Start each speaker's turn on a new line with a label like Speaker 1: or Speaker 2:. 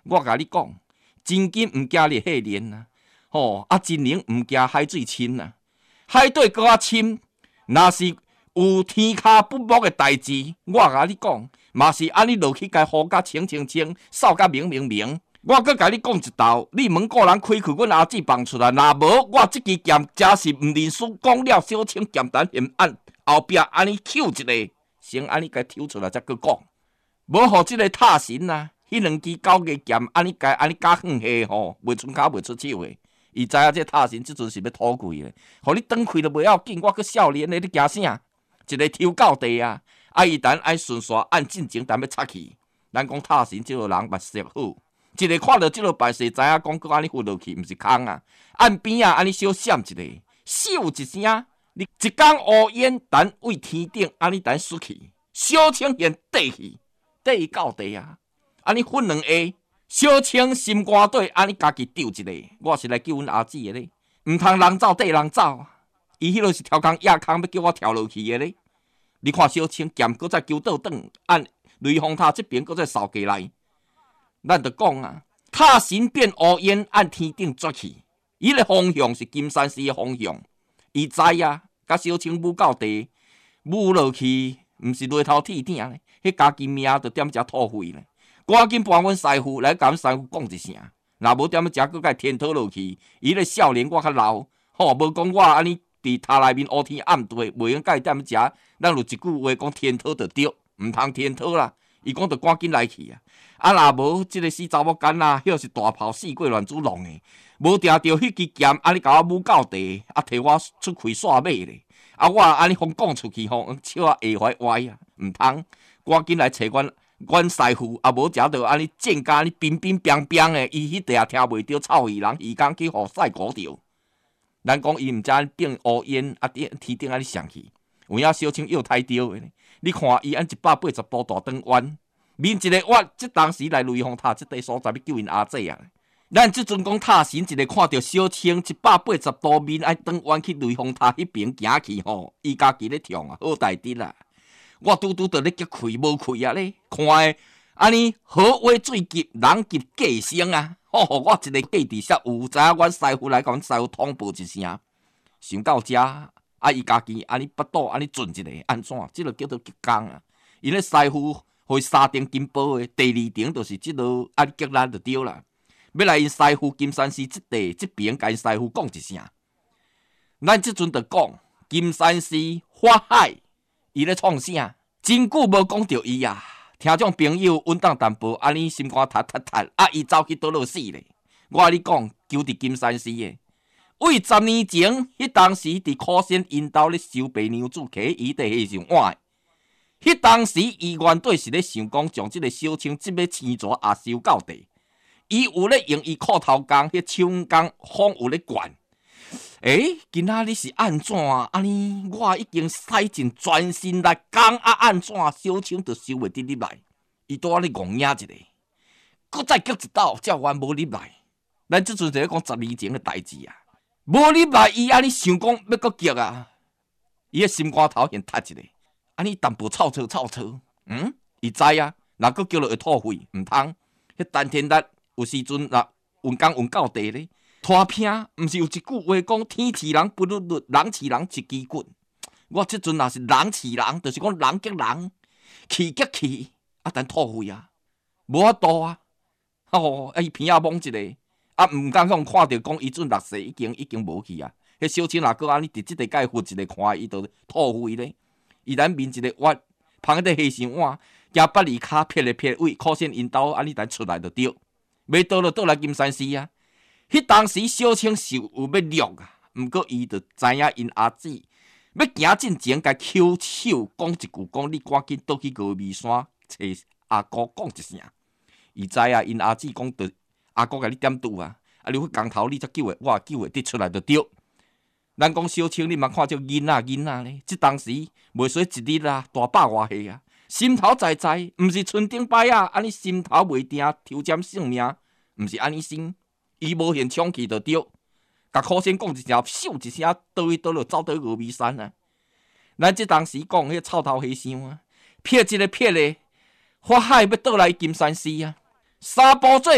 Speaker 1: 我甲你讲，真金毋惊烈火炼啊，真灵毋惊海水深啊。海底搁较深，若是有天下不睦的代志，我甲你讲，嘛是安尼落去，该好甲清，扫甲明。我搁甲你讲一道，你问个人开去，阮阿姊放出来，若无我即支剑假是毋认输，讲了小青剑单嫌案后壁安尼抽一个，先安尼该抽出来才搁讲，无互即个塔神啊，迄两支狗个剑安尼加远下袂剩骹袂出手的，伊知影这塔神即阵是要吐气的，互你转开都袂要紧，我搁少年的，你惊啥？一个抽到地啊，伊等爱顺续按进前等要插去，咱讲塔神即个人目色好。一个看到即落摆势，知影讲搁安尼飞落去，毋是空啊！岸边啊，安尼小闪一个，咻一声，你一江乌烟等为天顶，安尼等出去，小青现底到地啊！安尼分两下，小青心肝底，安尼家己丢一个，我是来救阮阿姊的咧，毋通人走底人走，伊迄落是跳空压空要叫我跳落去的咧。你看小青剑搁再救倒转，按雷峰塔这边搁再扫过来。咱就讲啊，塔神变乌烟，按天顶抓去，伊个方向是金山寺的方向。伊知啊，甲小青舞到地，舞落去，毋是犁头铁鼎咧，迄家己命就踮遮吐血咧。赶紧搬阮师傅来，甲阮师傅讲一声，若无踮遮搁甲天讨落去，伊个少年我较老，无讲我安尼伫塔内面乌天暗地，袂用甲伊踮遮，咱有一句话讲天讨就对，毋通天讨啦。伊讲着赶紧来去啊！若无即个死查某囡仔，迄是大炮四过乱子弄的，无定着迄支剑，安尼甲我舞到地，摕我出开煞马咧！我安尼互讲出去吼，笑啊下怀歪啊！毋通，赶紧来找阮师傅，无食着安尼剑甲安尼冰冰冰冰的，伊迄地也听袂着臭鱼人，鱼缸去互晒鼓着。咱讲伊毋知变乌烟天顶安尼上去，有影小青又太着的。你看伊按180度大转弯，面一个弯，即当时来雷峰塔即块所在要救因阿姐啊！咱即阵讲塔神一个看到小青180度面爱转弯去雷峰塔迄边行去吼，伊家己咧跳啊，好大滴啦！我拄着咧激开无开啊咧，看诶安尼好话水急，人急计生啊！我一个计伫遐有知影，阮师傅来甲阮师傅通报一声，想到遮。伊家己安尼腹肚安尼准一个，安怎？即落叫做激光啊！因咧师傅互伊3顶金宝的，第2顶就是即落安激咱就对啦。要来因师傅金山寺即边，甲因师傅讲一声。咱即阵就讲金山寺法海，伊咧创啥？真久无讲着伊啊！听众朋友稳当淡薄，安尼心肝塌，伊走去倒落死咧。我甲你讲，求伫金山寺的。为10年前，迄当时伫苦仙因兜咧收白娘子，摕伊地下上碗。迄当时伊原底是咧想讲，将即个小青即要青蛇也收到地。伊有咧用伊裤头工，迄手工风有咧灌。今仔日是安怎？安尼我已经使尽全身力讲安怎？小青就收袂得入来。伊拄仔咧戆影一个，搁再叫一道，才原无入来。咱即阵就咧讲10年前诶代志啊。无入来，伊安尼想讲要搁激啊！伊个心肝头现塌一个，安尼淡薄臭臭。伊知啊，若搁叫落会吐血，毋通。迄丹田力有时阵若运工运到地咧，拖拼毋是有一句话讲天饲人不律，人饲人一支骨。我即阵若是人饲人，就是讲人激人，气激气，但吐血啊，无法度啊！伊鼻仔懵一个。毋敢讲看到讲伊阵6岁已经无去啊！迄小青若搁安尼伫即个界扶一个看伊，就吐血咧。伊咱面一个弯，旁伫下上碗，惊8里骹撇咧撇位，苦线因兜安尼咱出来就对。要倒来金山寺啊！迄当时小青是有要掠啊，毋过伊就知影因阿姊要行进前，甲抾手讲一句，讲你赶紧倒去峨眉山找阿姑讲一声。伊知影因阿姊讲着。阿哥甲你点拄啊！你去工头你才救的，我救的得出来就对。咱讲小青，你嘛看着囡仔咧，即当时袂说一日啊，大把外岁啊，心头在，毋是春顶摆啊，安尼心头袂定，抽针性命，毋是安尼心，伊无现冲去就对。甲苦仙讲一声，咻一声，倒去倒落，走到峨眉山啊！咱即当时讲迄臭头和尚啊，撇一个，法海要倒来金山寺啊，三步做